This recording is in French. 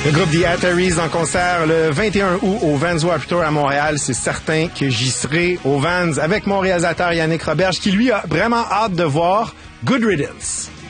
Le groupe The Ataris en concert le 21 août au Vans Warped Tour à Montréal. C'est certain que j'y serai au Vans avec mon réalisateur Yannick Roberge qui, lui, a vraiment hâte de voir Good Riddance.